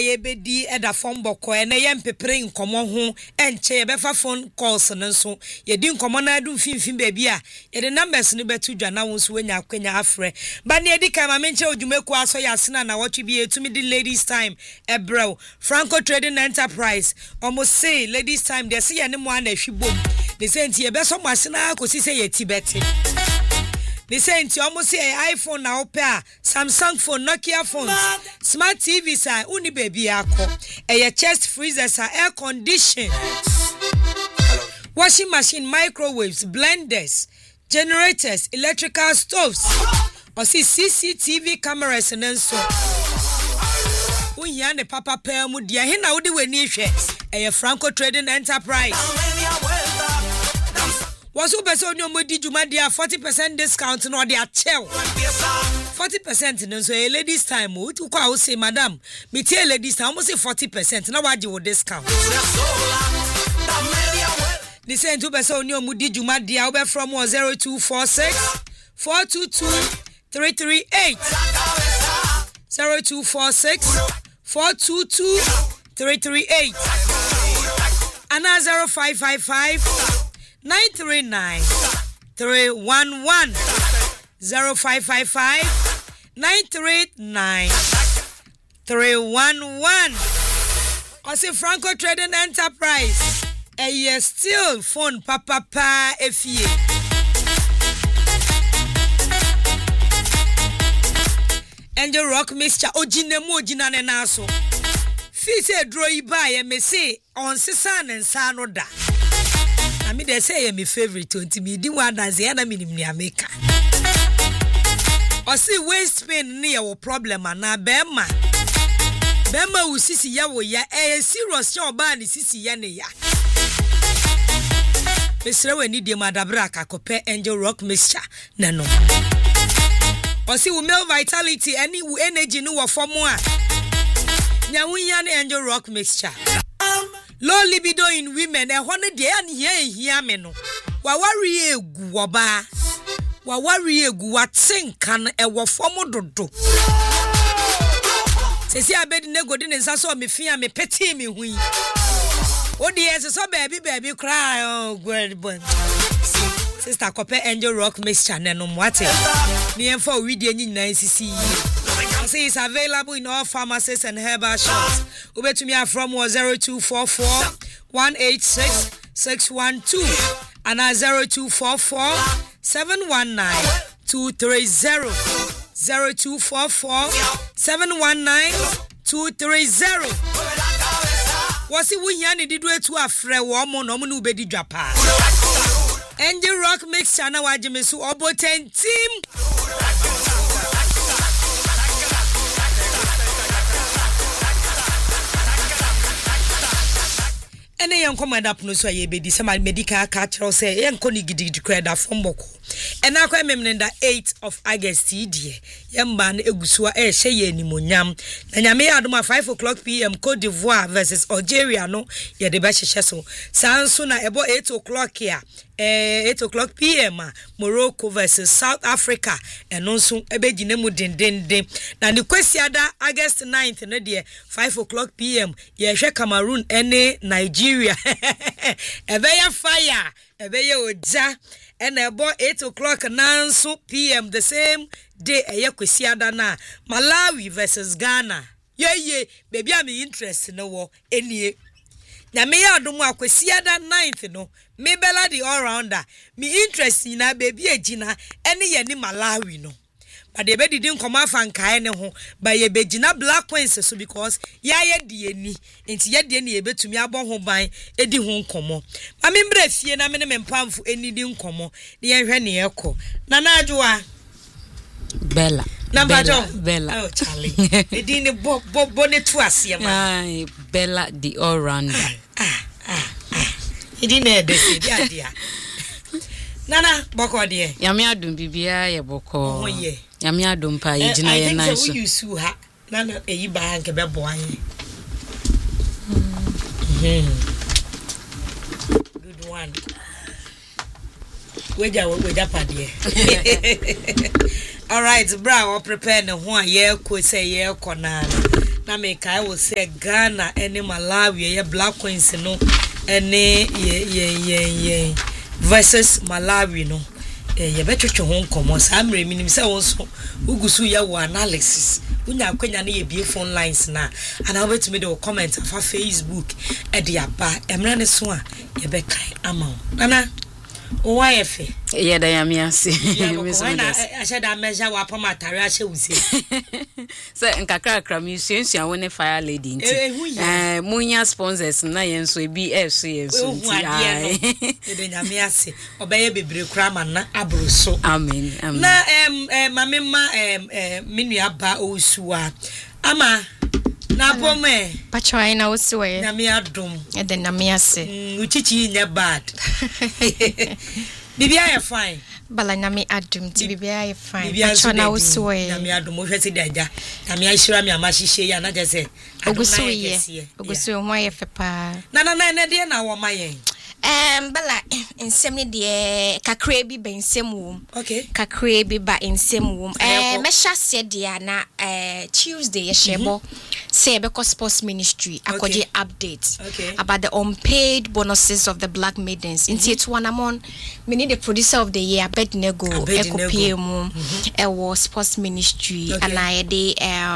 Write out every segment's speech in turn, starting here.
Yebedi eda phone boko ene yempepere nkomo ho enche yebefa phone calls nso yedi nkomo na adu finfin baabi a yede numbers no betu dwa na wonso wenya akwenya afre ba ne edi kan ma menche odwumeku aso yasena na watch bi etumi di ladies time ebrew Franco Trading Enterprise almost say ladies time they say ne mo ana hwibom they say nti yebeso mo asena akosi say yeti beti. They say nti almost say iPhone na opa Samsung phone Nokia phones smart TVs are uni baby akọ eye chest freezers are air condition washing machine microwaves blenders generators electrical stoves or see CCTV cameras and so unya ne papa pa mu dia he na wodi weni hwe eye Franco Trading Enterprise was who person no modi juma dia 40% discount no dia chew 40% no so ladies time wo tu kwa wo say madam me tie ladies time almost say 40% na waje wo discount they say two person no modi juma dia wo be from 0246 422 338 0246 422 338 and 0555 939 311 0555 939 311 I say Franco Trading Enterprise still phone papa pa efie Angel Rock Mixture ojinemu ojinane na so fi se dro yi ba ye me say on sesa ne nsa no da I mean, they say my favorite to me. Do one as the enemy in America. Or see waist pain near a problem and now Bema will see ya a serious show bad is sissy ya. Mr. We need your madabraka cope Angel Rock Mixture. Nano. Or see male vitality any energy no for more. Nyawuyan Angel Rock Mixture. Low libido in women e hone de an here me no wa wari egu oba wa wari egu watenka no e wo fom dodo sesi abedi ne godi ne nsa so me fia me peti me hui odi yes so baby cry oh good boy sister Kope Angel Rock Mixture no mwate ni emfa video nyina sisi say it's available in all pharmacies and herbal shops. Ubetumi from 0244 186 612 and 0244 719 230 0244 719 230. Wasi wunyani didu etu afre wo mo no mu ubedi dwapa. Angel Rock Mixture na wajimesu oboten team. Ene yankoma da pono so ayebedi se medical cultural say yankoni gidi kweda fomboko ena kwa memnenda 8th of August die yemba na egusua hye ye nimonyam na nyame ya adoma 5 p.m. Cote d'Ivoire versus Algeria no ye de be hyehye so sanso na ebo 8 here 8 p.m. Morocco versus South Africa eno nso ebegine mu dendende na ne kwesiada August 9th no de 5 p.m. ye hwe Cameroon ene Nigeria ebeya fire ebeya oja ena ebo 8 nanso p.m. the same day eye kwesiada na Malawi versus Ghana ye baby am interest no wo enie na me ya adomu akwesiada 9th no me bela the all rounder me interest na baby agina ene ye ni Malawi no but they be didn't come off and kae ne ho by ye begina Black Queens so because ya de ani enti ye de ne ye betumi abɔ ho ban edi ho nkomo ma me mbra fie na me ne mpamfo eni di nkomo ne ye hwɛ ne ekɔ na na adwoa Bella oh Charlie edi ne bo ne to ase ma Bella the all rounder edi ne de se dia dia nana boko de yame adum bibia ye boko oh ye yame adum pa ye gina ye nice so you su ha nana eyi ba nke be bo anye good one weja padie all right bra we prepare ne ho a ye ko say ye ko na na me kai will say Ghana any Malawi ye black coins no any ye versus Malawi no ye betwetwe ho nkomo sa amre minim se won so ugusu ye wo analysis unya kwanya na ye bie phone lines na ana obetumi de comment afa Facebook e de aba emra ne so a ye be kai ama nana o wa ye fe ye da ya mi ase me so na ashe da measure wa pam atare ashe wusi se nkakra mi suensua woni fire lady nti munya sponsors na yen so ebi eso yenso nti ai e de nya mi ase obeye bebre kura ma na abroso amen na mamema minu aba osuwa ama na pome pachwa na osuwe na mi adom e de na mi ase uchichi nya bad bibia ya fine bala na mi adom ti bibia ya fine pachwa na osuwe na mi adom o hwese daja na mi ashira mi amahihye ya na jese ogusuwe ho ya fepa na de na wo mayen bala nsem ne de kakra bi ba nsem wom okay kakra bi ba nsem wom mesha se de na Tuesday ye shebo say because sports ministry akoje update about the unpaid bonuses of the black maidens into it one among me need the producer of the year Abednego ekopiem e sports ministry and I dey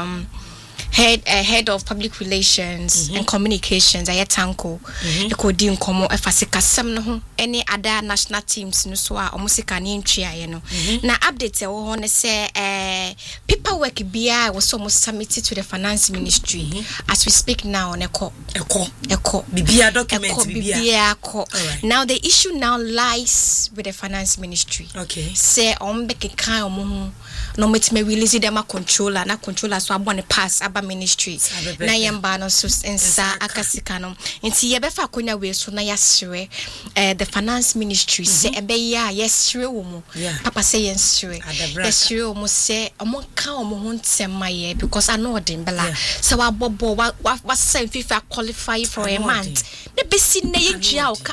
head of public relations and communications Ayatanko ekodi nkomo efasikasem no ho any other national teams no so a omusika ne ntwea ye no na update e wo ho ne say paperwork bia was almost submitted to the finance ministry as we speak now on eko bibia document bibia now the issue now lies with the finance ministry say ombeke kan omo no metime release them a controller so abone pass aba ministry na yemba no so ensa akasika no nti ye befa konya we so na yasre the finance ministry say ebe ya yesre wo mu papa say yesre wo mu say omo ka omo ho ntema ye because I know dem bela so wa bobo wa say FIFA qualify for a month the besi na yedua o ka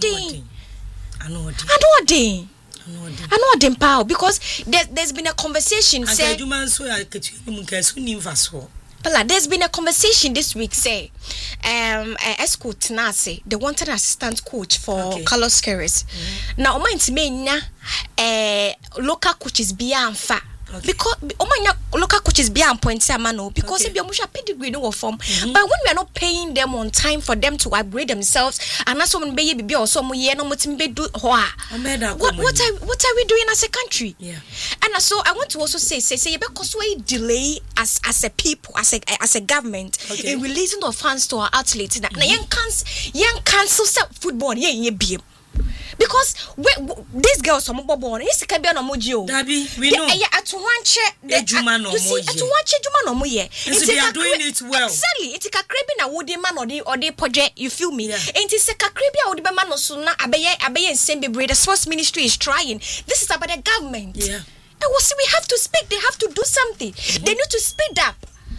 I know them power because there's been a conversation say there's been a conversation this week say Esco Tenase they wanted an assistant coach for Carlos Queiroz now mind me local coaches bianfa because local coaches be on point because if you musha pedigree no form but when we are not paying them on time for them to upgrade themselves and that's when be or some year no mutimbe do what are we doing as a country and so I want to also say because we delay as a people as a government in releasing the funds to our athletes na young cancel football because these girls some born is can be on mojo Dabi we know atuwanche ejuma no moye atuwanche ejuma no moye they are doing it well exactly it ka krebi na wodi man or the project you feel me enti se ka krebi a wodi be man no so na abeye nsembe bre the sports ministry is trying this is about the government and we have to speak they have to do something they need to speed up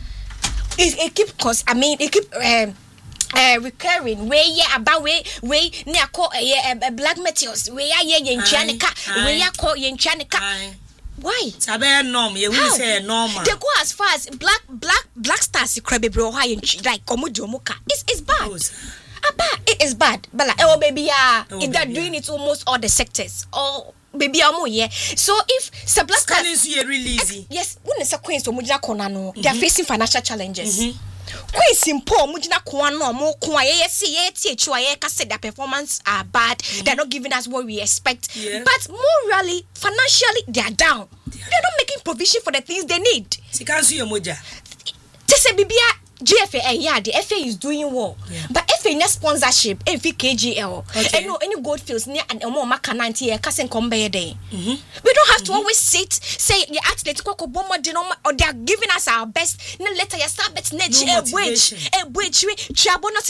it keep cause I mean it keep recurring we about we ne akọ black meteors we ye yenchanika we akọ yenchanika why sabe norm ye we say normal they go as far as black stars crebe bro how like omojomoka it's bad it is bad but like oh baby if they're doing it almost all the sectors all baby amu yeah so if black stars release yes when the queens to mujina kona no they are facing financial challenges queen simple mujina kwa no mo kwa ye tie ye ka say their performance are bad they're not giving us what we expect but morally financially they are down they're not making provision for the things they need sikansu ye moja tese bibia GFA the FA is doing well but FA na sponsorship every KGL any Goldfields near and more makananti e kasen kombe dey we don't have to always sit say your athlete kwako bomo de no or they are giving us our best na later you start bet net wage chabono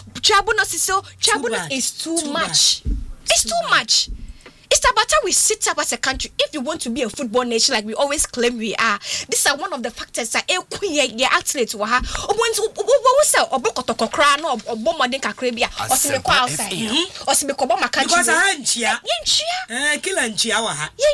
is too much it's too much. It's about time we sit up as a country. If you want to be a football nation like we always claim we are, these are one of the factors that your athletes were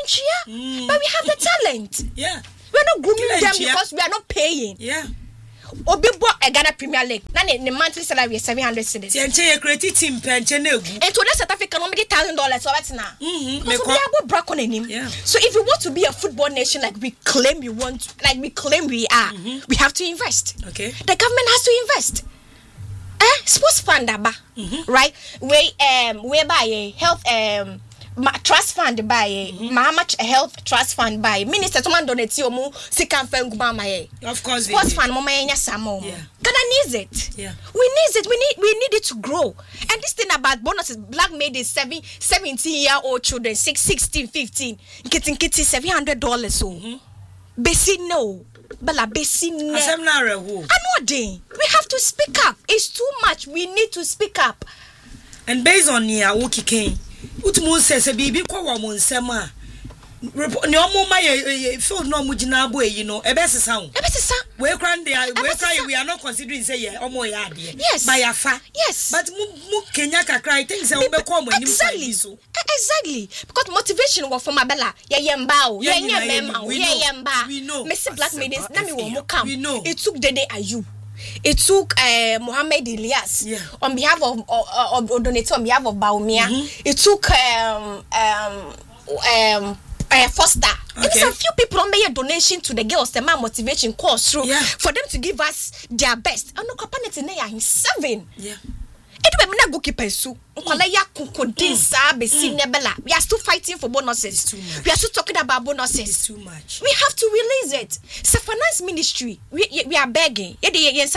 but we have the talent. We're not grooming them because we are not paying. Obibo a Ghana Premier League. Na ne monthly salary is 700 cedis. Tienche create team penche na egu. And to South Africa no make $1,000 so that's now. So we are brack on him. Yeah. So if you want to be a football nation like we claim we want, like we claim we are, we have to invest. Okay. The government has to invest. Sports fund aba, right? We buy a health trust fund by Mahamach health trust fund by Minister to man donate you mu sikan fenguma my. Of course. Sports fund mama enya samo. Ghana needs it. Yeah. We need it. We need it to grow. And this thing about bonuses, black made is 17-year-old children, 16, 15, getting $700 so. Basi no. Bala basi no. We have to speak up. It's too much. We need to speak up. And based on your Woki Utumu says a baby kwa mo nsem a no mo ma feel no mu gina bo you know ebesesa we kran we are not considering say omo ya ade by afa yes but mu Kenya kakra I think say we be come anim so exactly because motivation was from Abella yemba o yemma yemba we know Mr. Black Maidens na me wo mo come it took Dede Ayu. It took Mohammed Ilyas on behalf of Donato on behalf of Baumia. It took Foster. Okay. It's a few people on make a donation to the girls, the man motivation course through for them to give us their best. And no capacity they are 7. Yeah. We are still fighting for bonuses. We are still talking about bonuses. It's too much. We have to release it. So finance ministry, we are begging. Yes,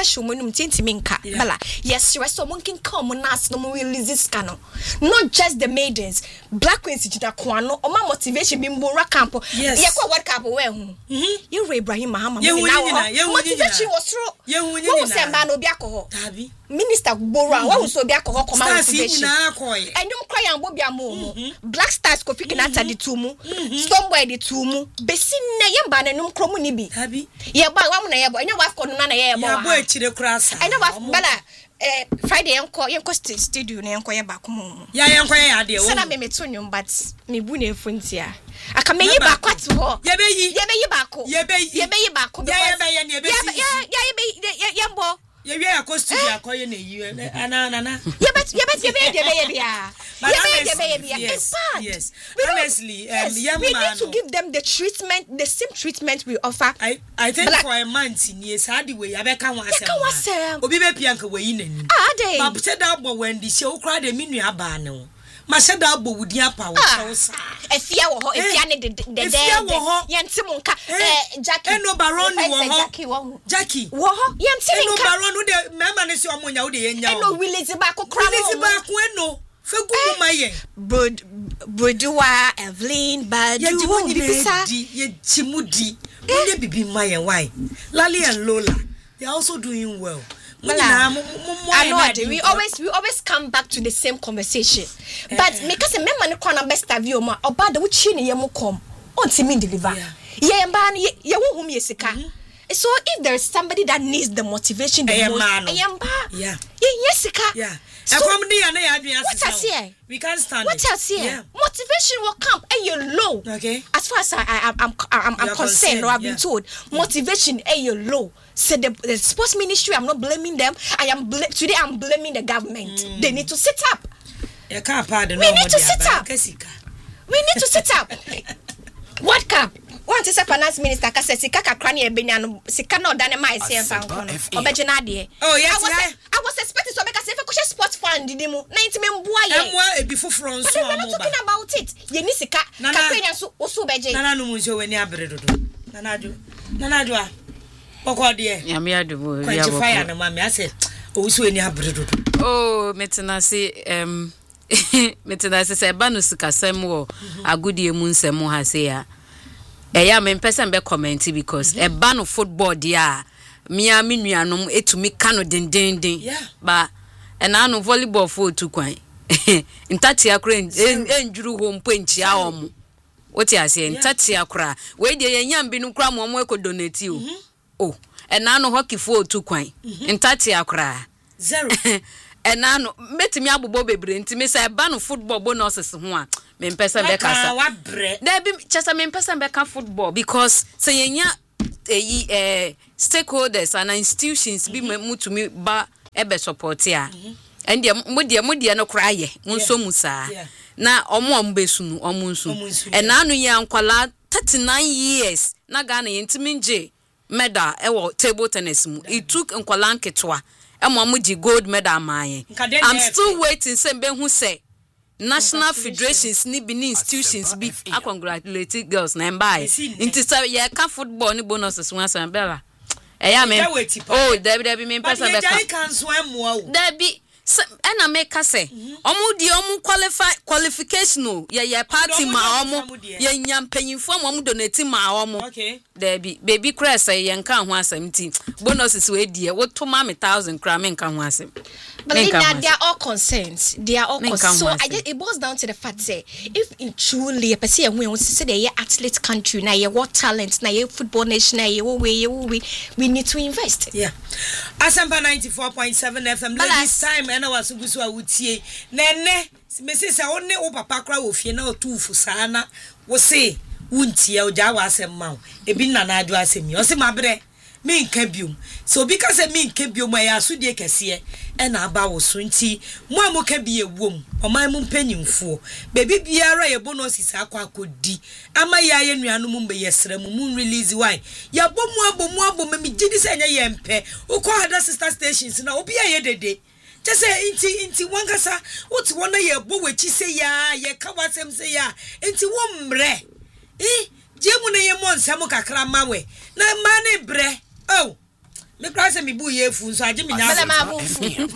someone can come and ask no release this canon. Not just the maidens. Black Queens Kwano, or my motivation being Mura Campo. Yes, what camp where you Ibrahim Mahama. Motivation was true. You say man Obiako. Minister Bora, what was Obiako come out motivation? And you cry and Bobiamu. Black Stars Kofi Kinata the Tumu, Stormboy the Tumu, Bessin Yamba and Cromuni. Happy? Yeah, by one year, I know I've got none a year. I know I've Bella. Friday uncle studio na yanko back home. Yeah, yanko ya de. Sana me metonium but me bu na efuntia. Aka me yi back kwat ho. Ye be yi back. Ye be yi back. Yembo. Ye we akọ studio akoye na yi ana. Ye bet bia. Yes. Honestly, we need to give them the treatment, the same treatment we offer. I think for a month in years how the way abeka wan asem. Obi be pianka we yi nani. Dey. Ba pute da agbo when the show crowd the minu aba ne. Ma se da agbo wudi apa wo so. Efia wo ho, efia ne de. Yentim nka Jackie. Eno baron wo ho. Jackie. Wo ho, yentim nka. Eno baron wo de mema ne se omonya wo de yenya. Eno release ba ko kra. Release ba ko eno. Fegu maye. Budua Evelyn Badu Bibisa. Ye chimudi. Ye bibi maye why? Lali and Lola. They are also doing well. I know we always come back to the same conversation. But because a member no kwana best of you ma oba de wuchi ne yemu kom on me deliver. Yeah, man, ye won yesika. So if there is somebody that needs the motivation the most, yesika. So, what else here? We can't stand what else here? Yeah. Motivation will come and you're low. Okay. As far as I'm concerned or I've been told, motivation and you're low. So the sports ministry, I'm not blaming them. Today I'm blaming the government. They need to sit up. We need to sit up. We need to sit up. What cup? What is a finance minister? Because Sika Krani Ebenian, Sika no done my sense. Oh, yes, I was expecting so because if I could sports fund, 90 men before France. But we're not talking about it. Yenisika, Kapena also beje. Nana no muzo when you are Nanadua. Oko dear. Yamiadu, fire and mammy. I said, also when you are oh, Metanasi, Metanasi said, Banusika Samuel, a good year moon Samu Hasea. Yeah, me person be commenting because a ban of football dia me nuanom etumi kano den yeah but and I know volleyball for two kwan ntati akra enjuru ho mpanchia omo what you say ntati akra we de yanyam bi no kra mo e donate oh and I know hockey for two kwan ntati akra 0 and I know metimi abobo bebre ntimi say ban of football bonuses ho a me person be kasa what bre there be just me person be ka football because say yenya stakeholders and institutions be to me ba ebe support ya and modia no cry ye nso musa na omo mbesunu omo nsu and na anu ya nkwala 39 years na Ghana yentiminje medal ewo table tennis mu it took nkwala nketwa emo gold medal maye. I'm still waiting say be hu say national federations ni bini institutions be I congratulate girls na mbae nti say ye ka football ni bonuses wan san bella eya me oh debi me person be debi ena make say omu qualification ye party ma omu ye nyampanyinfo omu donate ma omu debi baby crest ye nka ho asem ti bonuses we die wo to ma me 1000 kra me nka ho asem. But they are all concerned. They are all concerned. So it boils down to the fact say if in truly a person we want to say they are athlete country now, you what talent now, you football nation now, we need to invest. Yeah. Asampa 94.7 FM. Last time I was so would see nene Mrs. Only o papa kra wo fie na otu fu sana wo say wuntie o ja wa asem ma e bi na na adu asem o se mabre me nka biom so because me nka biom ya asudie kese e na aba wo so nti mo amoka bi ewom oman mu mpanyimfo bebi biara ye bonuses akwa akodi ama ya ye nuanu mu mbe yesra mu release why ya bomu me gidi se nya ye mpe ukọ hada sister stations na obi ya ye dede just say inti wankasa what wona ye bo wechi se ya ye ka wasem se ya inti wo mre jemu na ye monsam kakra mawe na ma ne bre oh me class me bu ye fu so age me nya ma bu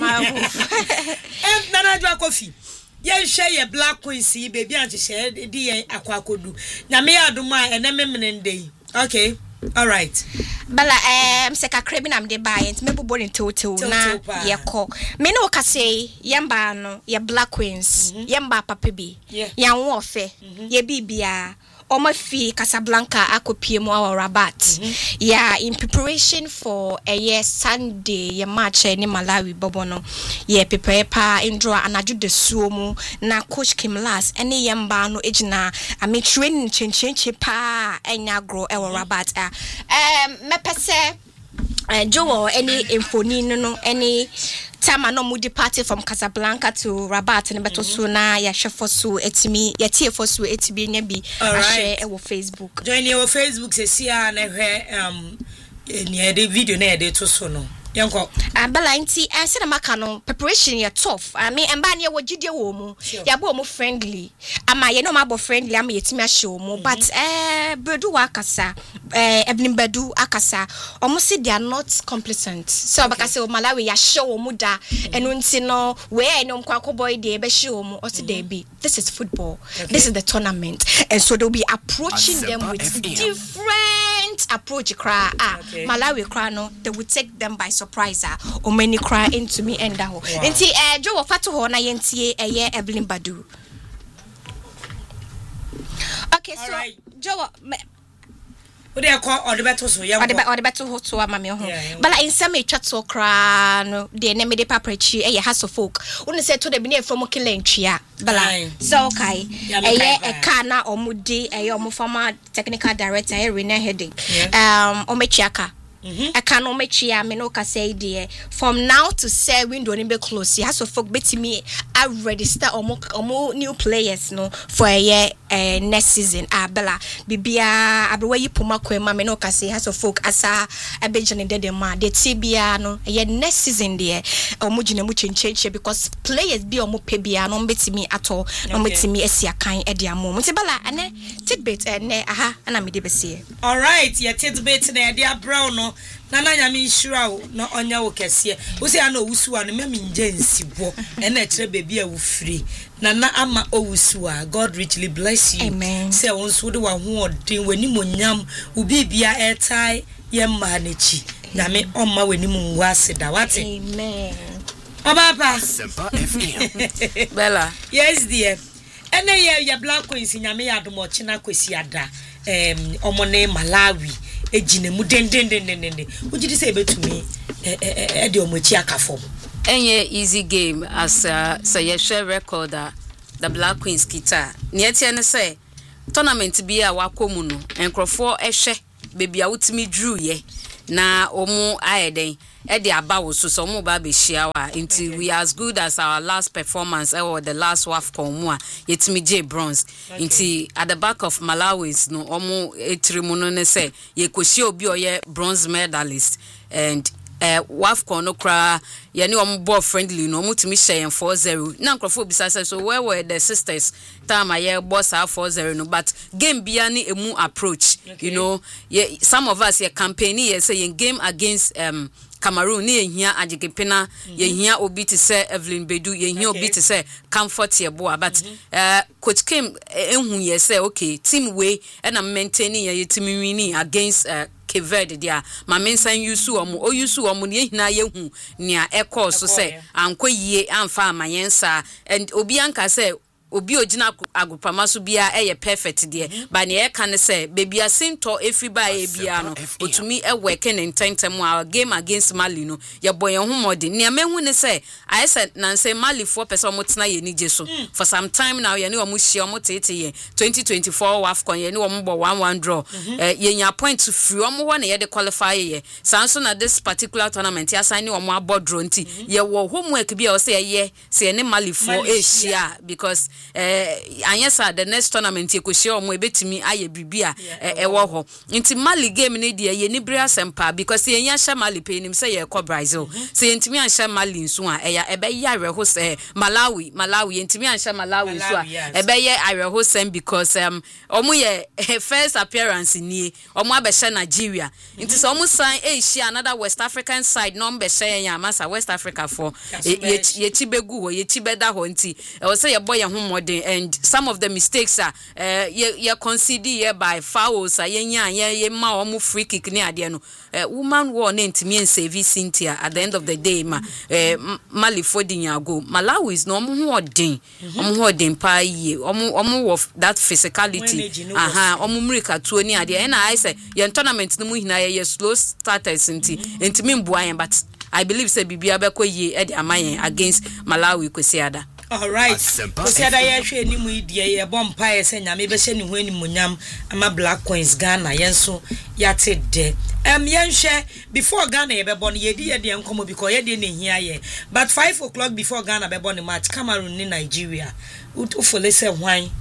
na na jwa coffee ye hwe ye black queen si baby anche share di ye akwakodu na me adoma ene memnende okay all right bala se kakra bi na me buy ent me bobo in total na ye ko me no ka say yamba no ye black queens yamba papa bi yan wo ofe ye bibia Oma fi Casablanca akopie mu our Rabat. Yeah, in preparation for a year Sunday ye match ni Malawi bobono. Ye prepare pa indro anaju de suomu na coach Kim Las ene yamba no ejina ami training chenche pa enya grow our Rabat. Me pese Joe any infoni no any time no mudi party from Casablanca to Rabat and beto so na ya shefosu etimi ya tiefosu etibi nya bi share e wo Facebook join your Facebook se sia na hwe ni the video na de to so no yanko abala nti se na maka no preparation ya tough I mean emba na ye wogide wo mu ya bo mu friendly ama ye no ma bo friendly ama yetimi ahye wo mu but bedu wakasa Evelyn Bedu akasa omo say they are not complacent so baka say Malawi ya hye wo mu da eno nti no we no mkwako boy dey be hye wo mu o say dey be this is football this is the tournament and so they'll be approaching them with different approach cry Malawi cry no they will take them by surprise o many cry into me and that nti Joe fato ho na yentie eye Evelyn Bedu okay so right. Joe Ode akọ odebeto so ye odebeto ho to ama me ho bala insem etwato kra no de ne me de paprachi e ye haso folk woni se to de bi na from kilentria bala so okay eye e ka na omudi eye omo former technical director e Rene Hede omechiaka eka no mechia me no ka say there from now to say window ni be close he haso folk betimi I register omo new players no for a year next season abela bibia abrewa yipoma kwema me no ka say haso folk asa abejane de ma de tibia no ye next season there omo gina mu chenche because players bi omo pebia no betimi ato no betimi asia kan e de amo mtibala ane tidbit ne aha ana me de besie all right ye tidbit na de abrown no nana nyame nshura wo na onya wo kese wo se ana owusuwa no memi nje nsibo ena kire bebi a wo free nana ama owusuwa God richly bless you amen se won so de wa ho odin wani monyam ubibia airtai ye manechi nyame omma wani mu nwase da wate amen Obaba Sempa FM Bella yes dear ene ye black queens nyame ya adomochi na kwesi ada omone Malawi ejine mu den ujidi say betumi e de omochi akafo enye easy game as say ye share record the Black Queens kita ne etie ne say tournament bi a wakomu no enkrofo ehwe baby a wutimi drew ye na omu ayeden e de aba wo so omu ba be hia wa until we are as good as our last performance or the last WAFCON mu a yetimi J bronze until at the back of Malawi's no omu etirimu no ne say ye koshi obi oye bronze medalist and WAFCON no kra ye ni ball friendly no mutimi share 4-0 na nkrofo bisa say so where were the sisters time aye boss 4-0 no but game bia ni emu approach you know some of us ye campaign ye say game against Cameroon ni ehia Ajigepena ehia obi te say Evelyn Bedu ehia obi te say Comfort ye boa but coach came ehun ye say okay team way na maintaining ye team winning against Keved dia ma mensan yusu omu ne hina yehu nia ekọ so say anko yie amfa amayensa and obi anka say obi ogina agupama so bia perfect there but ne e kan say baby asinto efiba e bia no otumi e work in intentem our game against Mali no ye boy ho modern ne mehu ne say I said nan say Mali 4 person motena ye ni jeso for some time now ye ne omu hia omu tete ye 2024 WAFCON ye ne omu bo 1-1 draw ye nya point to free omu ho na ye de qualify ye sanso na this particular tournament ya sign omu abod draw nti ye wo homework bia o say ye say ne Mali 4 Asia because anyesa the next tournament ye kohia omo ebetimi aye bibia ewo ho nti Mali game ne dia ye ni bria sempa because ye nya hya Mali pe nim say ye ko Brazil say ntimi anhya Mali nso a eya ebe ya areho say Malawi ntimi anhya Malawi nso a ebe ye areho sem because omo ye first appearance ni omo abehya Nigeria nti so omo sign Asia another West African side no mbehya ya masa West Africa for ye chibegu ho ye chibeda ho nti e say ye boy ye ho modern and some of the mistakes are ye concede by fouls ye ma omu free kick ni ade no woman war na ntimi save Cynthia at the end of the day Mali fodin ya go Malawi is no omu ho den pa ye omu of that physicality omu mrika tuo ni ade na I say ye tournament no mu hina ye slow starters ntimi mbuan but I believe say bibia be ko ye e de amayen against Malawi kwesiada. All right. Kosiada ya hwe ni mu idie ye bompa ye se nyame be hye ni ho ani munyam ama Black Queens Ghana yenso yate de. Yenhwe before Ghana ye be born ye di enkomo because ye de ne hia ye. But 5 o'clock before Ghana be born match Cameroon ni Nigeria. Ufole se hwan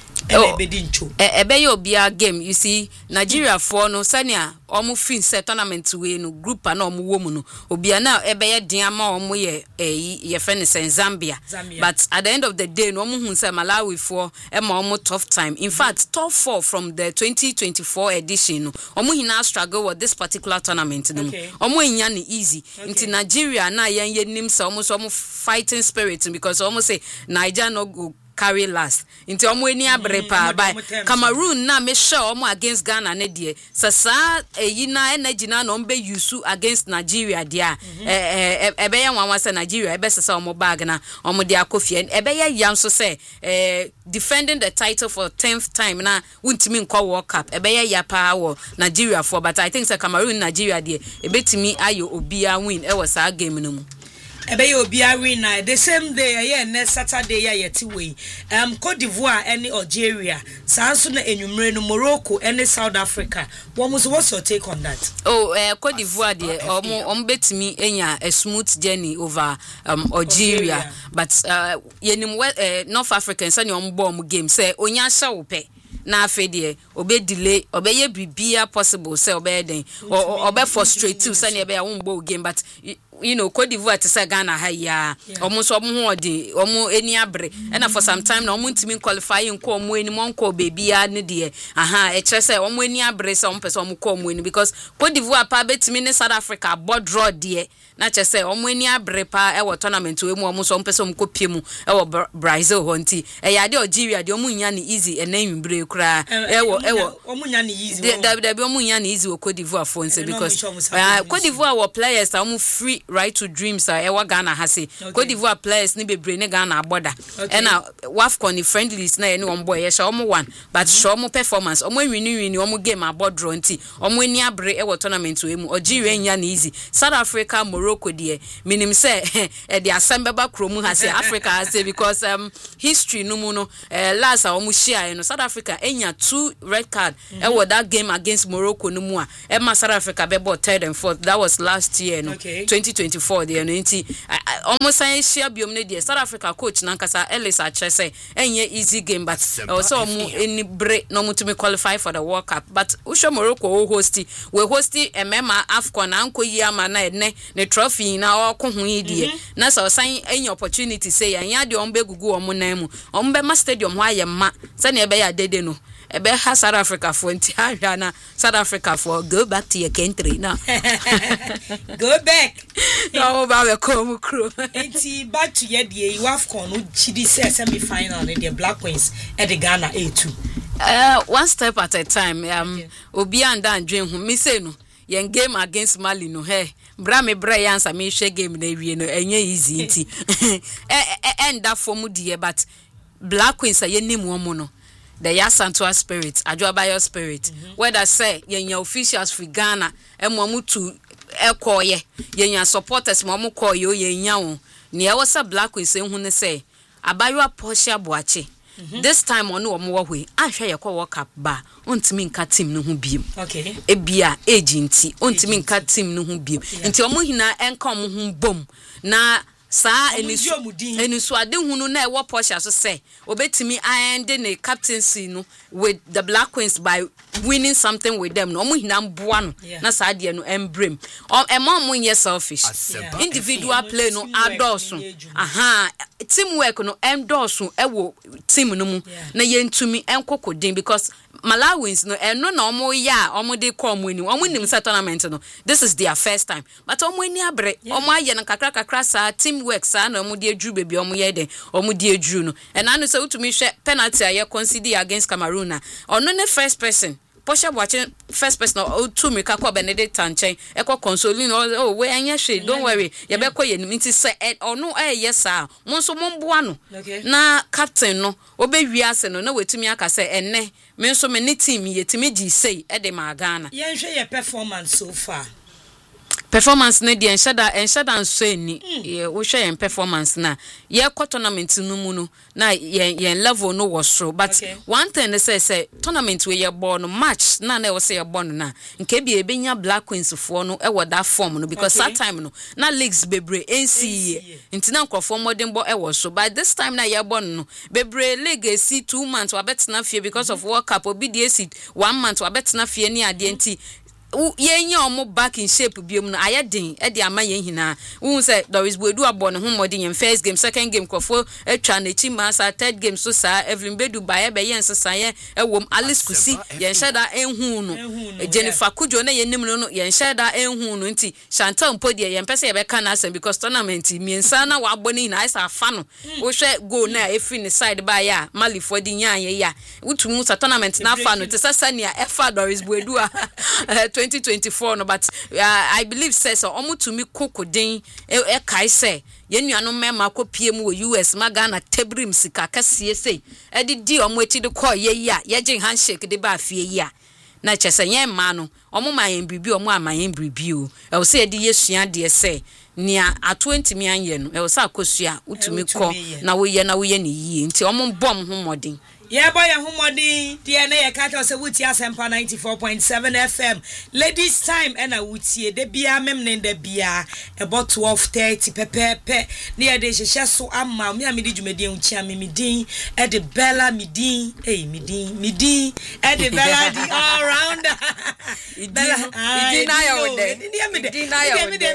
ebe obia game you see Nigeria for no sania omu fin set tournament we no group na omu wo mu no obia na ebe ye den ama omu ye fene Zambia but at the end of the day no omu hun say Malawi for e ma omu tough time in fact top 4 from the 2024 edition no omu hina struggle with this particular tournament no omu enya ni easy into Nigeria na ye nim say omu fighting spirit because omu say Nigeria no go carry last into omo eni abrepa by Cameroon na me sure omo against Ghana ne die sasa na energy na no mbe use against Nigeria dia ebe ya nwanwa say Nigeria ebe sasa omo bag na omo dia kofie ebe ya yam so say defending the title for 10th time na untimi nkwa World Cup ebe ya pa wo Nigeria for but I think say Cameroon Nigeria die ebetimi ayo obia win e was a game no mu ebe ye obi arena the same day next Saturday ya yeti we Cote d'Ivoire and Algeria sanso na enwumre no Morocco and South Africa what's your take on that? Cote d'Ivoire de omo betimi enya a smooth journey over Algeria but yenim North African say omo ball game say onya hya wo pe na afede obe delay obe ye bibia possible say obe den obe frustrate you say ebe ya wo ball game but you know Cote d'Ivoire to say Ghana haya almost omo odi omo eni abre and for some time na omo ntimi qualify nko omo eni monko baby ya ne de e kire say omo eni abre say omo pese omo ko omo eni because Cote d'Ivoire pa betimi ne South Africa board draw de na kire say omo eni abre pa e wo tournament we mu omo so omo pese omo ko pie mu e wo Brazil honti e ya de Algeria de omo nya ne easy e na nwimbre kura e wo omo nya ne easy de omo nya ne easy wo Cote d'Ivoire for nse because Cote d'Ivoire wo players omo free right to dreams e wa Ghana ha se Cote d'Ivoire players ni bebre ne Ghana aboda and WAFCON ni friendlies na any one boy ye sha omo one but show mo performance omo win omo game abodro nti omo ani abre e wo tournament we mu Algeria nya na easy South Africa Morocco de minim say e de asembeba kromu ha se Africa ha se because history no mu no last omo share no South Africa enya 2 red card e wo that game against Morocco no mu a e ma South Africa be bought 3rd and 4th that was last year no 2024 there no nti almost say share biom ne there South Africa coach nankasa Ellis Achese enye easy game but also mu any break no mu to me qualify for the World Cup but usho Morocco we hosti emema AFCON anko yi ama na ne trophy na o ko hu yi na so san any opportunity say yan de ombe gugu omo nan mu ombe ma stadium ho ayema se na ebe ya dede no ebe ha South Africa for nti ahwa na South Africa for go back to your country now go back no ba we come crew nti back to your the AFCON no chidi semi final in the Black Queens at the Ghana A2 one step at a time obi anda andwen hu mi say no yen game against Mali no bra me bra yansa me hwe game na wie no enye easy nti end that form die but Black Queens ayenim wo no the Yasantua spirit Ajoabayo spirit whether say yen officials for Ghana emomu to ekoye yen supporters momu koye yen yawo ne e wosa Black Queens hu ne say Abayo Portia Boache this time on wo mo hwe ahwe ye ko World Cup ba ontimi nka team no hu biem ebia agency ontimi nka team no hu biem nti omo hina enka omo hu bom na sa enisu ade hunu na e wo Portia so say obetimi end the captaincy no with the Black Queens by winning something with them no omo hina mboa no na sa ade no embrem mo nye selfish individual play no adorso teamwork no endorso e wo team no mu na yentumi enkokodin because Malawins no eno na omo ya omo de come win omo nim sa tournament no this is their first time but omo ani abre omo aye na kakra sa teamwork sa na omo de adru bebi omo ye den omo de adru no and anu say utumi hwe penalty aye concede against Cameroon na ono ne first person Portia watching first person or two me kakwa Benedict Tanchen eko consoling oh we anya hwe don't worry ye be kọ ye nti say ono yes sir mo so mo mboa no na captain no obewi ase no na wetumi aka say enne me so me ne team yetimi gi say e de ma Ghana ye hwe ye performance so far performance na di enshada nso eni wo hwe yen performance na ye kwa tournament no mu no na yen level no was so but one thing they say tournament we ye ball no match na e wo say ye ball no na nke bi ebenya Black Queens fo no e wo that form no because that time no na leagues bebre NCA ntina nkrofo modern ball e was so by this time na ye ball no bebre league see 2 months wa betna fie because of World Cup obi dey see 1 month wa betna fie ni ade nti yenya omo back in shape biom no ayedin e de ama yen hina won say Doris Boedu abon ho modin yen first game second game krofo etwa na chi masa third game so sa Evelyn Bedu ba be yen sesa ye ewom Alice Kusi yen sheda enhu no Jennifer Kujo na yen nim no yen sheda enhu no nti Chantal Mpodi yen pese ye be kan asem because tournament miensa na wa aboni na isa fa no wo hwe go na efi ni side ba ya Mali for di nya ye ya wutumu sa tournament na fa no te sesa ne a efa Doris Boedu 2024 no but I believe says omo to me kokodin e kai say yenuano mema kopie mu US Magana tebrim sika kase sei e di omo eti de call ye ya ye gin handshake de ba fie ya na chese yen ma no omo ma yen bibi omo ama yen bibi o e wo say de yesua de say nia a 20 mi anye no e wo say akosua utumi ko na wo ye ne yi nti omo bom ho modin yeah boy humodi die na ye catch us wuti asempa 94.7 FM ladies time and a wuti de bia memne de bia about 12:30 pepe na ye de hye so amma me amedi dwumadi enchi amemidin e de Bella midin midin e de Bella di all round Bella idin na ya wode idin na ya wode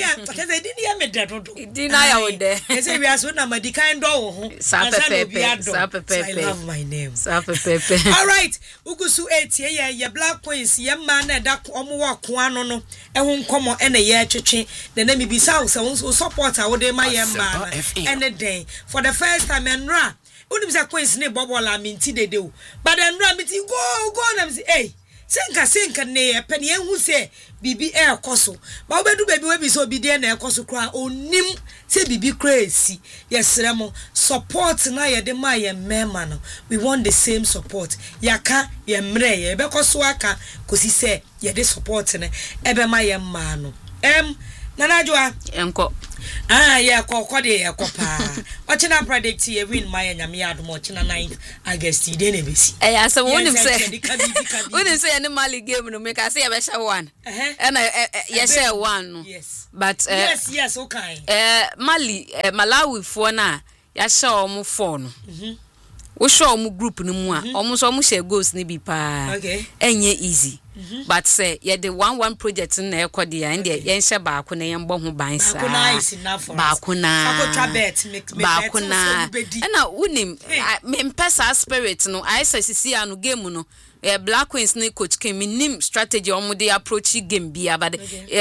e say we are so na madi kind do ho sa pepe I love my name. All right, ugusu 8 ye Black Queens ye man na da omo wa ko ano no e ho nkomo e na ye twetwe na na mibisa wo support a wo de ma ye man ene den for the first time enra unim say Queens ne bobola minti dede o but enra minti go na me say hey senka ne pene ehu se bibi ekoso ba obedu baby we bi so bi de na ekoso kra onim se bibi kra esi yesere mo support na ye de ma ye mema no we want the same support yaka ye mre ye be koso aka kosi se ye de support ne ebe ma ye ma no nana joa enko yeah, de kopa. Ochina predict ye win my nyame adom ochina 9th August dey na besi. Asem wonim say. Wonim say any Mali game no make I say e be share one. And ye share one no. Yes. But yes, okay. Mali Malawi fo na ya share omo fo no. Wo share omo group no mu a omo so omo share goals ni bi pa. Okay. Enye easy. But say ye the one project na ekode ya inde ye nhye baako na ye mbɔ ho ban sa baako na na unim me mpesa spirit no I say sisi anu game no Black Queens ni coach Kim nim strategy omo dey approach game bia but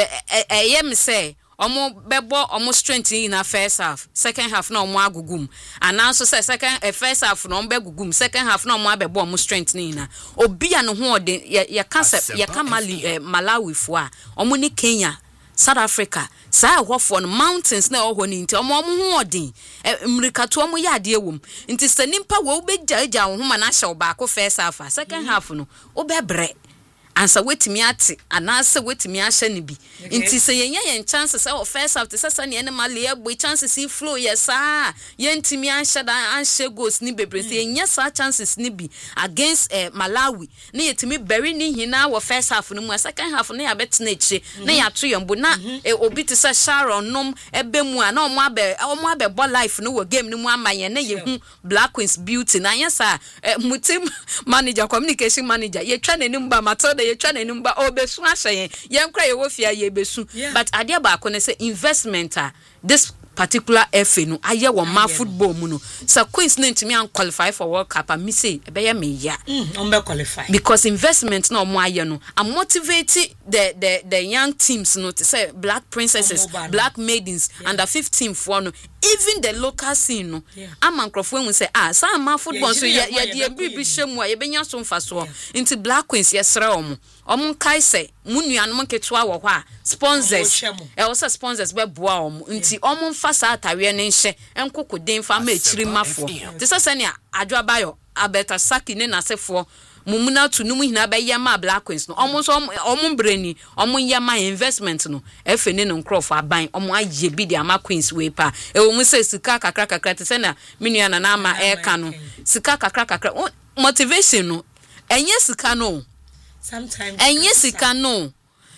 ye me say omo bebo omo strength in na first half second half na omo agugum and now so say first half na omo agugum second half na omo abebo omo strength ni na obi ya no ho de ya concept ya ka Malawi fo a omo ni Kenya South Africa sa hofo no mountains na oho ni nti omo ho odin America to omo ya de ewom nti sanimpa wo begjaja ho ma na hye obaako first half second half no obebre ansa wetimi ate anasa wetimi ahye ne bi nti se yenye chances o first half te sasa ne Mali ebo chances si flow yesa yentimi ahye da ahye goals ni bebre se yenye sa chances ni bi against Malawi ne yetimi bury ni hina wo first half no mu second half ne ya betena eche na ya to yombo na obi te sa Sharon nom ebe mu a na omo abe ball life no wo game no mu amaye na yehu Black Queens beauty na yesa mutim manager communication manager ye twa nanim ba mato ye twa nanim ba obesu ahye ye nkra ye wofia ye besu but ade ba ko ne say investment this particular FA no aye wo ma football mu no so Queens no ntimi an qualify for World Cup and me say ebe ye me ya on be qualify because investment no mo aye no am motivate the young teams no to say Black Princesses Black Maidens under 15 for no even the local scene no amancrofo hu say sa ma football so ye de bibi hwemu a ye benya so mfa so into Black Queens ye sere omo kai say munuanom ketewa wo ho a sponsors also sponsors be boa omo nti omo mfa sa atawe ne nhye enkoko den fa ma echiri mafo te sese ne adwo abayo abeta saki ne nasefo mumuna tunum hina be yema Black Queens no omo so omo breni omo yema investment no efe ne no crop aban omo aye bi de ama Queens we pa e wo mu se sika kakra te se na menua na ama eka no sika kakra motivation no enye sika no sometimes enye sika no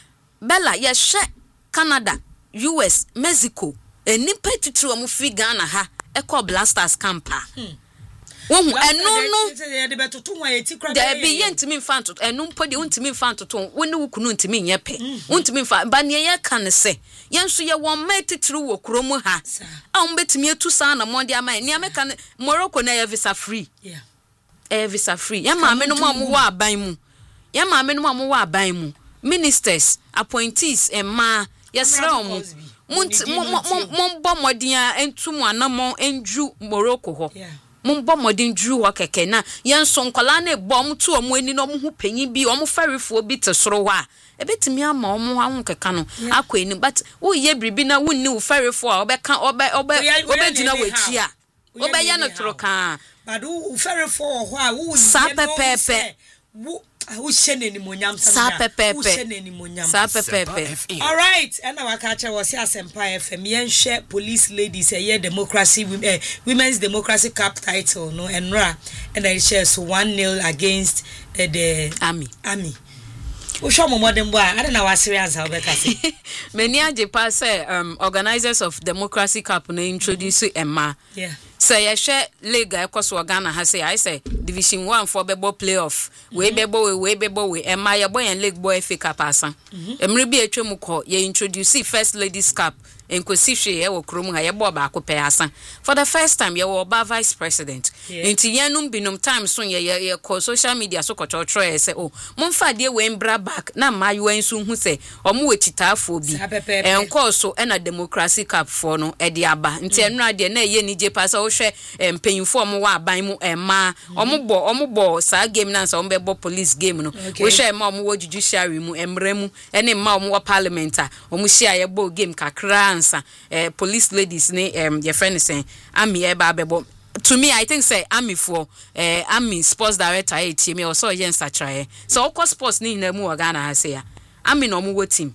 Bella ye hwe Canada US Mexico enipa titiri omo fi Ghana ha ekọ Blasters campa wohu enu no de betoto ho ayeti kra de bi yentimi mfa ntoto enu mpodi untimi mfa ntoto woni wukunu ntimi nyepe untimi mfa ba ne ye kan se yenso ye won matitiri wo kromu ha a umbetimi etu sa na monde ama ne ameka Morocco na ye visa free visa free ya ma amenu mo wa aban mu ministers appointees ma yesra omo mon bomodin entumu anamo enju Morocco ho mon bomodin dru ho keke na yenso nkola na ebom tu omo ani no mo hu panyin bi omo farefo bi te soro ho a ebetimi ama omo ha nkeka no akwa ani but wo ye bribi na wonni wo farefo a obeka obedina wachi a obeya no toroka but wo farefo ho a wo sa pepepe who sheneni monyam pepe. All right, and our catcher was here Asempa FM. Yenhwe police ladies a year democracy women's democracy cup title no and I share so 1-0 against the army. We show more than boy. I don't know what serious how better say. Many Japan say organizers of democracy cup no introduce Emma. Yeah. Say ye share league ekoso Ghana ha say I say division 1 for bebo playoff. We bebo we Emma ye boy and league boy FA cup asan. Emre bi atwemu ko ye introduce first ladies cup enkosi hwe e wo krom ha ye bo ba ko pe asa for the first time ye wo ba vice president enti yenum binom time so ye ko social media so ko tro ye se o momfa de we mbra back na mayo ensu hu se omo we chitaafo bi enko so e na democracy cap for no e de aba enti enura de na ye ni je pa so hwe mpanyimfo omo wa aban mu ema omo bo sa game na so omo be bo police game no we hwe ma omo wo judiciary mu emre mu ene ma omo wa parliament a omo hia ye bo game kakra ansa police ladies ne your friend is saying ami e ba bebo to me I think say ami for ami sports director etie me also yen satrae so of course sports ni na mu Ghana ha say ami no omo wo team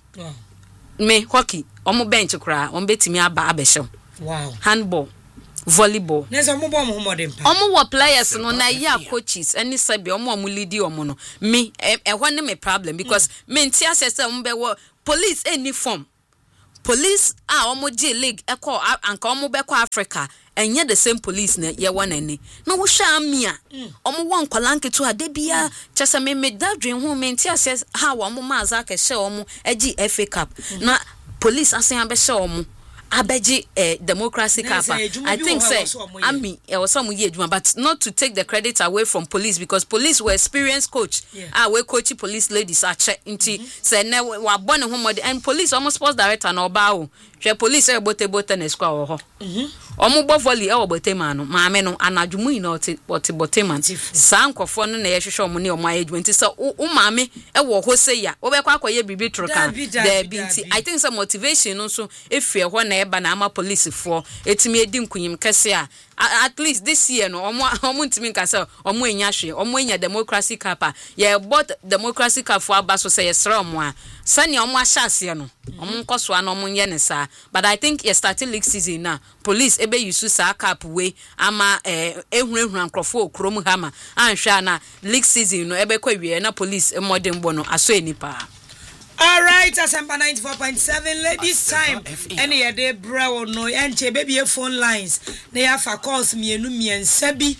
me hockey omo bench kra omo betimi aba abehye wow handball volleyball neza omo bo mo modern omo wo players no na ya coaches any sabi omo lead omo no me ho ne me problem because me ntia say omo be wo police any form police omo J league eko anka omo be kwa Africa enye the same police na ye won ani na wo hwa amia omo won kwalanke to ade bia chese me dadwen ho me ntia say ha wo omo maza ka hye omo agi FA Cup na police asen abehye omo abeji democracy cap I think say ami was some year but not to take the credit away from police because police were experienced coach we coach police ladies are check inti say na wa born home and police almost sports director na oba o hwe police e bote na squad ho omo bo volley e obote man no maame no anadwumu ina bote man sa nkofo no na ye hwehwe omo ne omo ayedwu nti say o maame e wo ho say ya wo be kwa akoye bibi troka there binti I think some motivation no so efie ho na eba na ama police for etimi edi nkunyim kese a at least this year no omo ntimi nkasa omo enya hwe omo enya democracy cap ye bought democracy cap for abaso say yesra omo a sani omo ahyase no omo nkoso an omo nye ne sa but I think you started league season na police ebe use sa cap we ama ehurehuru ankrofo okrom hama anhwa na league season no ebe kwa wie na police modern bo no aso enipa. All right, Asempa 94.7 ladies time. Any day bro no enche baby phone lines. Na ya fa calls mienu miensabi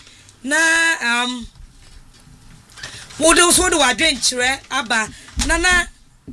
na wodo so do adwenkyere aba nana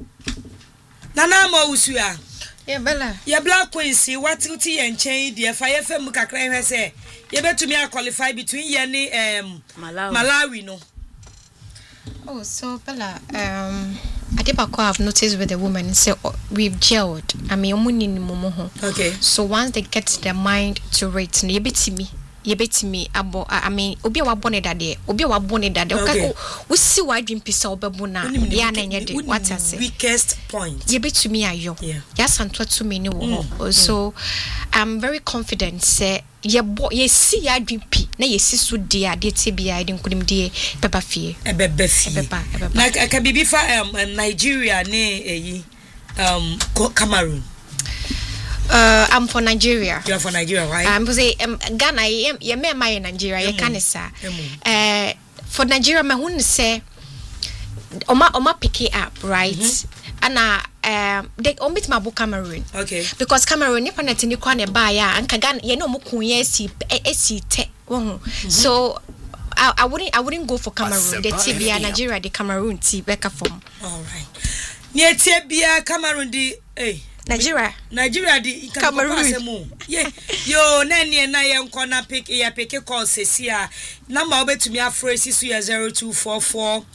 ma usua. Yeah, Bella. Ya Black Queens what you ti enchen dey fa ye fam kakra hwe se ye betumi a qualify between ye ni Malawi no. Oh, so Bella, I've noticed with the women, so we've gelled. I mean, okay. So once they get their mind to it, you bet me abo. I mean, obi wa born that day. Okay. We see why dream piece of babuna. Yeah, na what I say. Weakest point. You bet me ayo. Yeah. Yes, and what to me no. So I'm very confident. Say ye see ya dream pi. Na ye see so dear. De tibia. I didn't couldn't de pepper fee. Ebebe fee. Like I can be for Nigeria ne Cameroon. I'm for Nigeria. You're for Nigeria, right? I'm say Ghana. You me my Nigeria. You can say. For Nigeria, my hun say. Oma pick it up, right? And they omit my book Cameroon. Okay. Because Cameroon, you can't any corner buy ya and Ghana. You know, mukunye si te. So. I wouldn't go for Cameroon. The Tibia Nigeria, the Cameroon Becca form. All right. Near Tibia Cameroon Nigeria the Cameroon. Yeah. Yo nani na ye nkona pick call sesia. Number obe to me afresi su ya 0244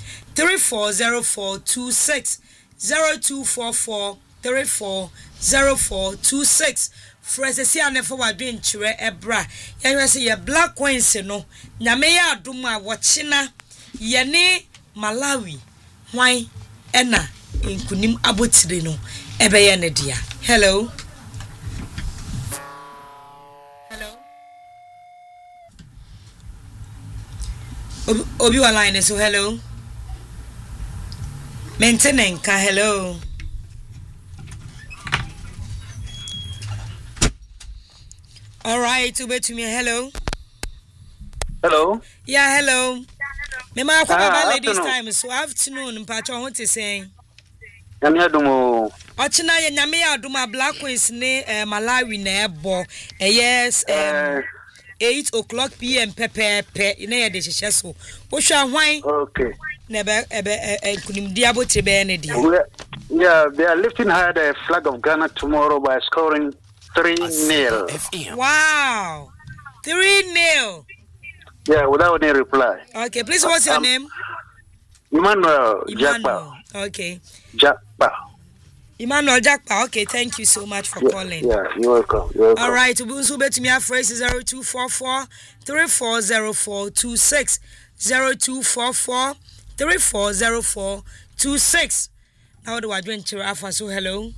340426 0244 340426. Fresesia ne for wadwen chire ebra. Ya say ye Black Queens no. Nyame ya adom a wochina ye ne Malawi. Hwan ena nkunim abotire no. Ebeye ne dia. Hello. Obi wa line so hello. Maintenenka hello. All right, to me hello. Hello. Yeah, hello. Me ma kwa about ladies time so afternoon mpacho ho te saying. Nyame adumo. Ochina ye nyame aduma Black Queens ne Malawi na ebo. Yes 8 o'clock p.m. pepe na ye de hye so. Wo hwa hwan? Okay. Nebe kunim dia botre be ne dia. Yeah, they are lifting high the flag of Ghana tomorrow by scoring 3-0. Wow. 3-0. Yeah, without any reply. Okay, please, what's your name? Emmanuel Jakpa. Okay. Jakpa. Emmanuel Jakpa. Okay, thank you so much for calling. Yeah, you're welcome. You're welcome. All right, Ubunsu bet me a phrase 0244 340426 0244 340426. Now do I drink Chirafa? So hello.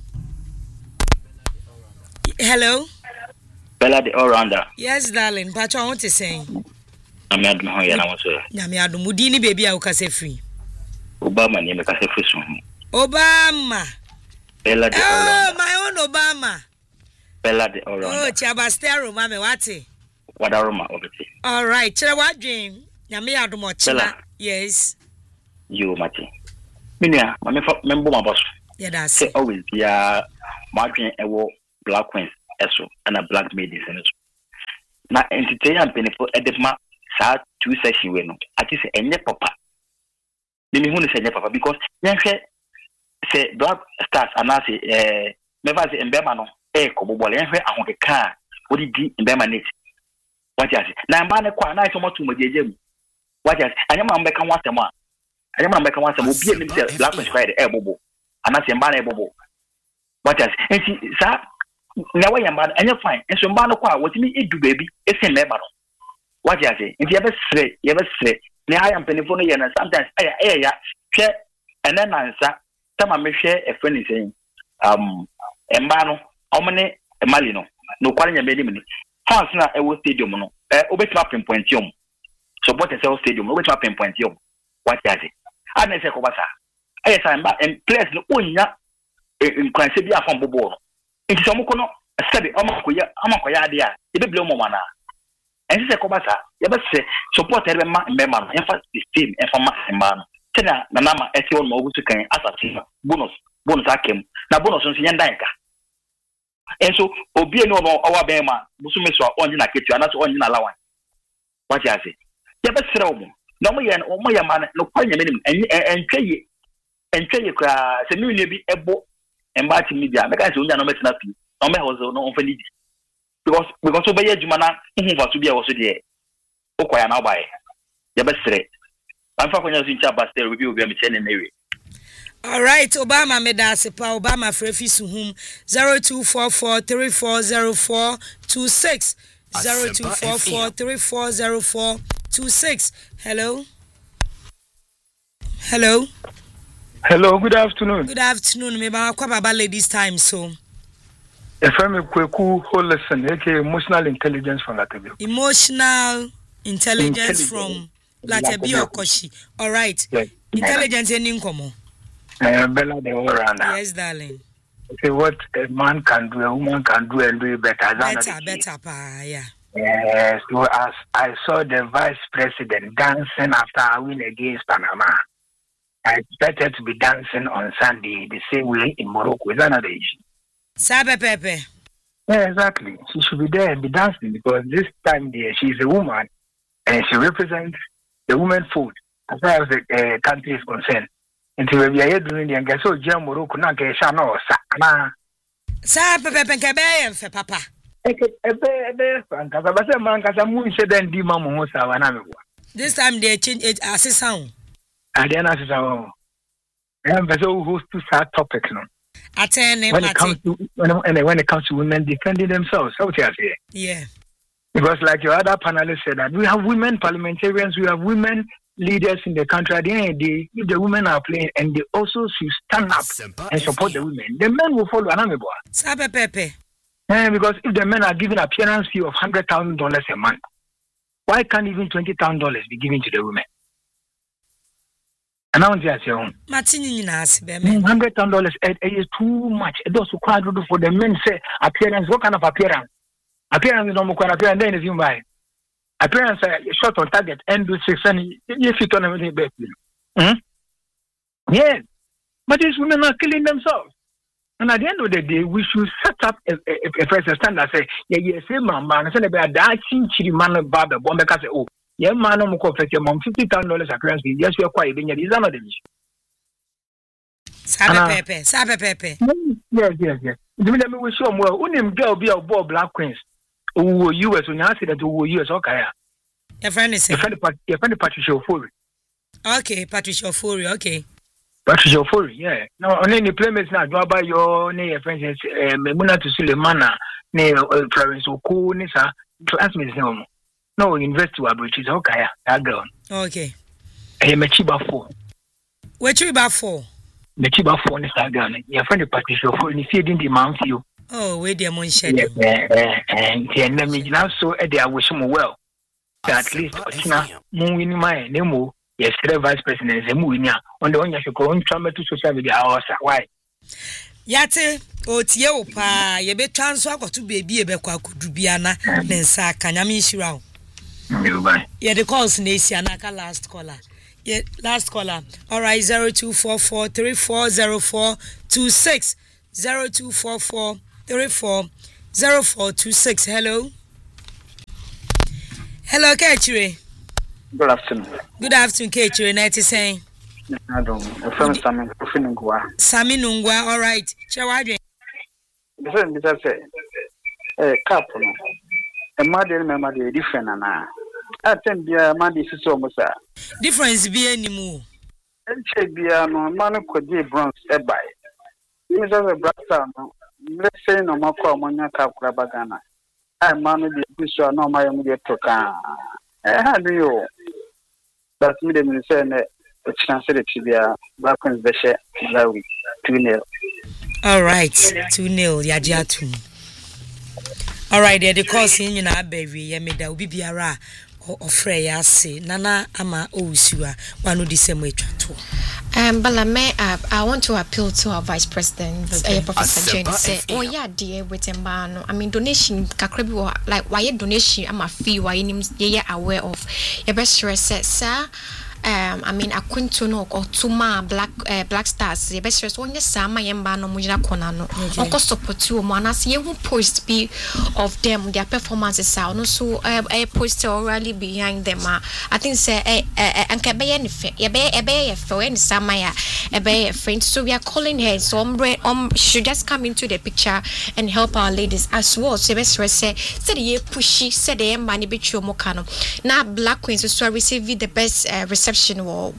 Hello. Bella the all-rounder. Yes, darling. Pacho, I want to say. I'm not going to say. Nyamiadu Mudini baby, I will free. Obama name ka free so. Obama. Bella the all-rounder. Oh, my own Obama. Bella the all-rounder. Oh, Chabastero, mame, wati. Wadaroma obeti. All right, Chira what dream? Nyamiadu Mochila. Yes. You mati. Minia, member my boss. Yeah, that's say always be a margin ewo black queens eso and a black maidens and so. Na entity and benefit edema sa 2 session we no. Ati say enye papa. Me hu ne say enye papa because yen hwe say black stars anase never say embema no kobobole yen hwe ahokeka wodi di embema net. What you say? Na mba ne kwa na so motu mojeje mu. What you say? Anyama mbeka wasem a. Anyama mbeka wasem obi enim say black queens Friday bobo. Anase mba na bobo. What you say? Enti sa na we yamba enye fine. Enso mba no kwa wotimi edu baby ese mbema no. What you say? Enti yebe sre. Ne haya mpenifo no ye na sometimes ya hwe ene nansa tama me hwe e friend saying mba no omne emali no no kware nya bedi mini fans na ewo stadium no obetima pinpointium support the stadium obetima pinpointium what you say adna say ko basa sa mba players no onya nkwanse bi afon bobo no nti so mko no sabi amakoya ade a ebebele mo mana ense say ko basa yebese support ebe ma mbema no emfa the team emfa ma mba no tena na nama eti won ma ogutu kan asasi bonus akem na bonus nso nyenda nka enso obi eni ono owa ben ma musume so onyi na ketu anaso onyi na lawan what you say yebesere omo na mo ye man no kwanya menim entweye kra se mi nua bi ebo embati media meka se onya no metina pi no me hozo no onfa lidi because obeye adwuma na hu fa so bia wo so de okoya na obaye yebesere anfa kwanya so ncha pastor obi am chene newe. All right, Obama Medasipa, Obama Frefisuhum 0244340426 0244340426. Hello. Hello. Hello, good afternoon. Good afternoon. Me ba kwa baba ladies time so. FM Kweku Holison, aka Emotional Intelligence from Latebio. Emotional intelligence from Latebio Koshi. All right. Yes. Intelligence in Nkomo. Bella the all-rounder. Yes, darling. Okay, what a man can do, a woman can do and do it better. Better, yeah. Yes, so as I saw the vice president dancing after a win against Panama, I expected to be dancing on Sunday the same way in Morocco. Is another issue. Sabe Pepe. Yeah, exactly. She should be there and be dancing because this time there she's a woman and she represents the women food as far as the country is concerned. Until we are doing the and so Jam Morocco na ke sha no sa na sa pepe nke be yen fe papa ebe fanka ba se man ka sa mu se den di mamu ho sa wa na me bo this time they change it assistant and assistant and so host to start topic no when it comes to women defending themselves how to say yeah because like your other panelists said that we have women parliamentarians, we have women leaders in the country. At the end of the day, if the women are playing and they also should stand up and support the women, the men will follow. Because if the men are given appearance fee of $100,000 a month, why can't even $20,000 be given to the women? And now $100,000 is too much. It does require for the men say appearance. What kind of appearance? Appearance is normal appearance. Then is you buy. Appearance shot on target and do 6 and if you turn everything back. Yes. But these women are killing themselves. And at the end of the day, we should set up a first standard say, same man, I said about that chinchiri man barber bomb say, oh, yeah, man, $50,000 appearance. Yes, we are quite being these are not the issue. Sabe. Yes. Me wish you well. Unim girl be a Black Queens. Who US when you say that who US okay. Your friend is Patricia Ofori. Okay, Patricia Ofori, okay. Patricia Ofori, yeah. No, only the playmates now draw by your friends Memuna to Sulemana, Florence Oku, Nisa, classmates no university wa bridge is okay. That girl. Okay. Mechiba 4. Where you about 4? Mechiba 4 is that girl. Your friend Patricia Ofori, ni see the man you. Oh, where the moon shed. And let me now so I wish him well. At least moving my name. Yesterday, Vice President Zemuinia on the one you should go on to social media hours. Why? Yate, Otio pa, ye be transfer to baby a bequa Dubiana, then sa Kanyami Shirao. Yeah, the calls Nasianaka last caller. Yeah, last caller. All right, 0244 340426 0244 340426. Hello, Ketchere. Good afternoon. Good afternoon, Ketchere. Night is saying. I don't know. From Sami Nungwa. All right. Chawadri. The friend is a couple. A mother and my different. I think the man is so much. Difference be any more. And check the man could be bronze by. You just a brother. Let's say no more common Capagana. I man be a no my immediate token. How do you? That's me the saying the chance to be a Black Queens Beshe 2-0. All right, 2-0, Yajatu. All right, the cause in your baby, Yamida will be Biara or Freya say, Nana Ama Osua, one of the same way to. Balame, I want to appeal to our Vice President, Professor Jane. Say, oh yeah, dear, with Mbano. I mean, donation, Kakrebi, like why donation? I'm a fee. Why you aware of? Your best says, sir. I mean, I couldn't know or Tuma Black Stars. The best rest one yes, my Mbano Mujina Konano. Uncle support two manas. You won't post be of them. Their performances are also a poster orally behind them. I think say and can be any for any Samaya a friend. So we are calling her. So should just come into the picture and help our ladies as well. So best rest said ye pushy said the money bitch mokano. Now Black Queens so receive the best reception or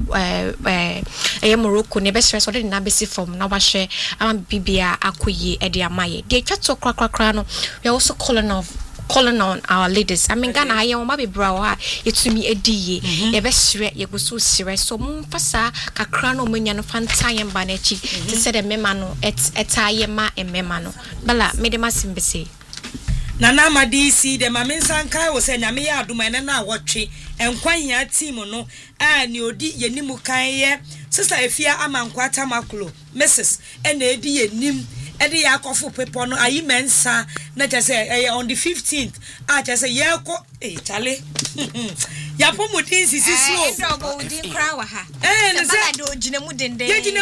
Morocco ne best rest already na besi from na wahwe am bibia akoyi e de amaye de twato krakrakra no we are also calling on our leaders. I mean Ghana aye o ma be brawa etumi ediye ye besre ye go so sire so mfasa kakra no manya no fanta ye mba na chi te se de mema no etaye ma emema no bala me de masimbese Nana Madisi, the Maminsanka was a Namia Dumana watching and Quanya team no, and you did Yenimukai, Sister Efia Amanquata Maculo, Mrs. and Eddie Nim, Eddie Yakofu Pepono, I mensa, not just on the 15th, I just a Yako, Charlie. Yapomutin is so. And I do Jinemu,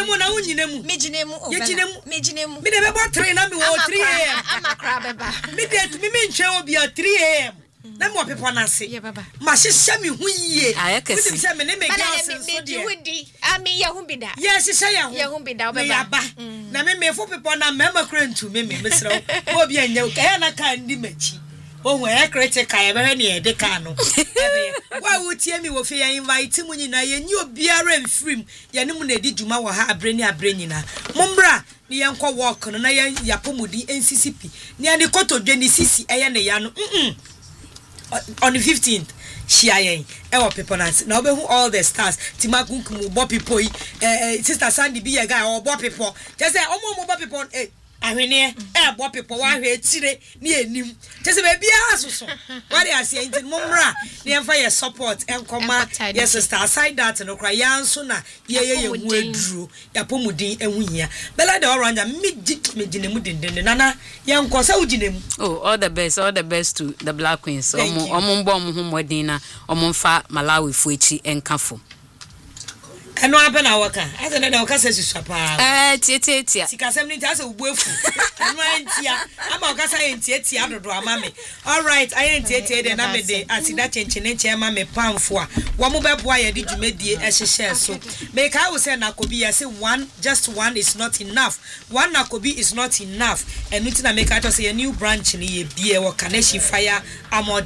Mijinemu, me never train me 3 a.m. I'm a crab. Me will be at 3 a.m. Then what people are saying, Masha Sammy, who ye? I can say, me name I mean, Yahumbida. Yes, it's a Yahumbida. Now, me for people on a member crane to me, Miss Rowe, will be a no can dimage. Oh, where critic I ever near the cano. Why would you me if I invite him when you know you be a rent free? Yanumune did you ma ha brainina. Mumbra, the young walk on a Yapomudi NCCP. Near the Coto Genesis, Ayana on the 15th. She our people now all the stars Timakunku Bobby Poi Sister Sandy be a guy or Bobby people just say oh Bobby people I mean Bobby people why chile near him just a baby ass what they are saying Mumra near fire support and command yes sister aside that and cry sooner ye drew Yapomudi and we here Bella the orange mid Nana young Cosa Ujinem. Oh, all the best to the Black Queens. Omon bomb hum wedina, Omonfa Malawi Fuichi and Kafo. eno abe na waka ase na waka se susapa tia sikasem ni ase ubuefu eno antia ama waka sa entia dodo amame all right I entia de na me de asida chenchen ma me pamfo a wo mo beboa ye de dwumadie ehyehyɛ so make I will say na kobi ya say just one is not enough one na kobi is not enough and nti na make I just say a new branch ni ye bie wo Kaneshi Fire Ammo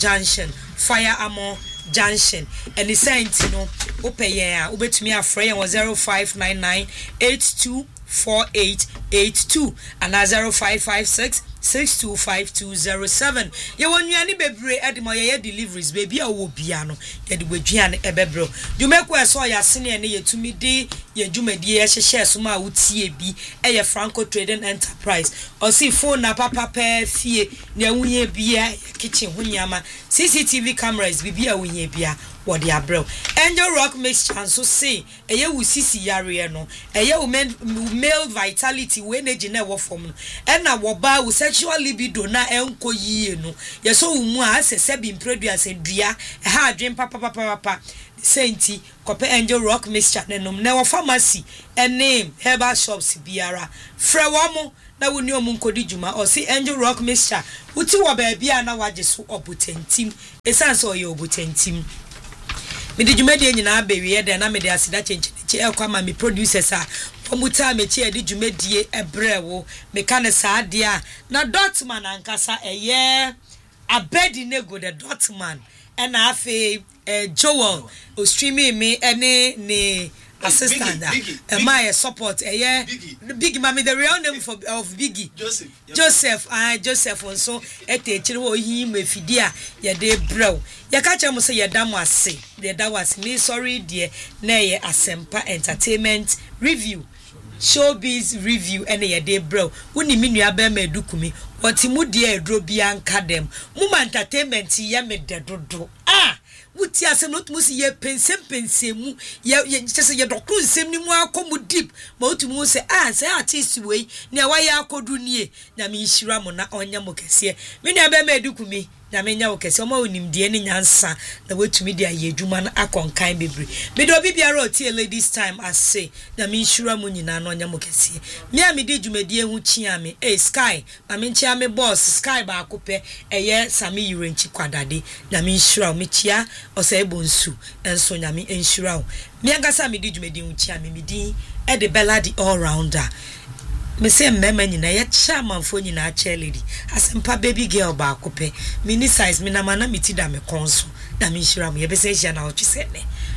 Junction and the sent no open ya ubetumi afre yan 0599824882 and 0556625207 ye wonnuane bebre edimo ye deliveries baby a wo bia no ye de wadwane ebebro dwumeko eso ya sene ne yetumi de ye dwumadi ye hyehye so ma wotie bi eye Franco Trading Enterprise o si phone na papa pa fie na wunye bia kitchen hunyama CCTV cameras bibia wunye bia wodi abrel Angel Rock mixture so say eye wo sisi yare no eye wo male vitality we energy na wo form no e na wo ba wo sexual libido na enko yie no ye so wo mu a se bi produce dua e ha adwen papa senti kope Angel Rock mixture ne nom na wo pharmacy name herbal shops biara frɛ wo mo na woni omu nkodi juma o si Angel Rock mixture uti wo ba bia na waje so obotentim esanse oye obotentim me di dwumadi nyina abewie de na me de asida chenche ekwa ma me producers a omuta me che di dwumadi ebrewo me kan sa ade a na Dotman ankasa eye abedi nego the Dotman and afi Joel o streaming me ene ne assistant my support Biggie mami the real name of Biggie Joseph so etechire wo yi mefidi a ye de brew ye ka che mo se ye da mo ase de da was me sorry dear na ye Asempa Entertainment review showbiz review ene ye de brew woni mi nua ba ma edukumi woti mu de edro bia nka dem mu ma entertainment ye me de dodo wuti asem no tumusi ye pensem ye chese ye dokru nsem ni mu akomu deep ma otumu se se artist we ne wa ya akodu nie na me nhira mo na onya mo kese me ne ba ma edukumi na me nya wo kese o ma onimdie ne nyansa na wetumi dia ye adwuma na akonkan bebre me do bibiara otie ladies time as say na me nhira mo nyina na onya mo kese me a me de dwumadie hu chia me Sky na me chia me boss Sky ba akopɛ eye Sami Yurenchi kwadade na me nhira me chia osebo nsu enso nya me nhira me angasa me de dwumadie hu chia me din e de Bella the all rounder me say mmema nyina ye chairmanfo nyina cheerleader Asempa baby girl ba akopɛ mini size me na mana me ti da me konso na me nhira me ye be say hia na o twise ne